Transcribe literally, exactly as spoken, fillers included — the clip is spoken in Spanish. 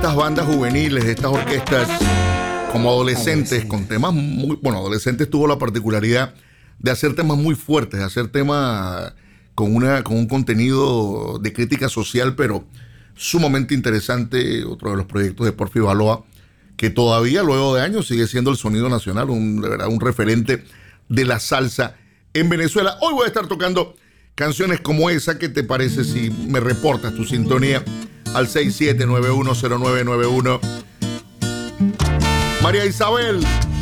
estas bandas juveniles, de estas orquestas como adolescentes, con temas muy... Bueno, adolescentes tuvo la particularidad de hacer temas muy fuertes, de hacer temas con, una, con un contenido de crítica social, pero sumamente interesante. Otro de los proyectos de Porfi Baloa, que todavía luego de años sigue siendo el sonido nacional, un, de verdad, un referente de la salsa en Venezuela. Hoy voy a estar tocando canciones como esa. ¿Qué te parece si me reportas tu sintonía al seis siete nueve uno cero nueve nueve uno? María Isabel.